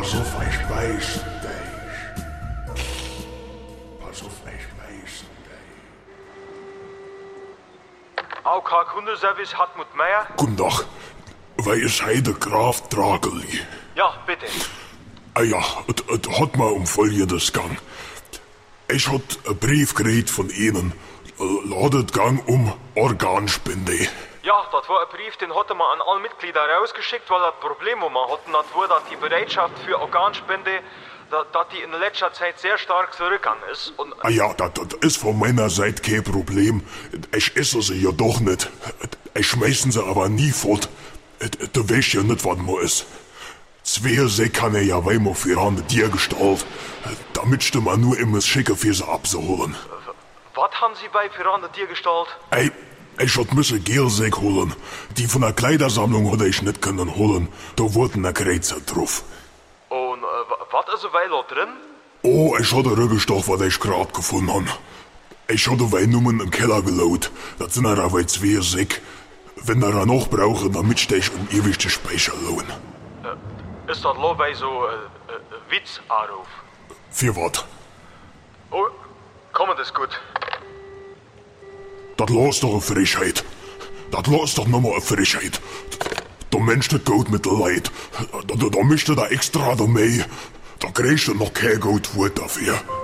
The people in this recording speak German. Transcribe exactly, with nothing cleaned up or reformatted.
Pass auf, ich beiß dich. Pass auf, ich beiß dich. A O K Kundenservice Hartmut Meier? Guten Tag. Wer ist heute Graf Drageli? Ja, bitte. Ah ja, es hat mal um Folgendes gegangen. Ich hat einen Brief gekriegt von Ihnen. Ladet gang um Organspende. Ja, das war ein Brief, den hatte man an alle Mitglieder rausgeschickt, weil das Problem, wo man hatten, das war, dass die Bereitschaft für Organspende, dass, dass die in letzter Zeit sehr stark zurückgegangen ist. Und Ah ja, das, das ist von meiner Seite kein Problem. Ich esse sie ja doch nicht. Ich schmeißen sie aber nie fort. Du weißt ja nicht, was man ist. Zwei sie kann er ja weimar für an dir gestalt, damit man nur immer schicker für sie abzuholen. Was haben Sie bei Piranha dir gestaltet? Ey, ich hat müssen Gelsäck holen. Die von der Kleidersammlung hatte ich nicht können holen. Da wurden der Kreuzer drauf. Und äh, was ist weil da drin? Oh, ich hatte Rückgestoff, was ich grad gefunden habe. Ich hatte weil Nummern im Keller gelaut. Das sind aber zwei Säck. Wenn er noch brauche, damit steh ich um ewig den Speicher lohn. Äh, ist das lo bei so äh, äh, Witzanruf? Für was? Oh, komm, das ist gut. Das los doch eine Frechheit. Das los doch nochmal eine Frechheit. Der Mensch nicht gut mit der Leid. Da, da, da mischt er da extra dabei. Da kriegst du noch kein gut Wort dafür.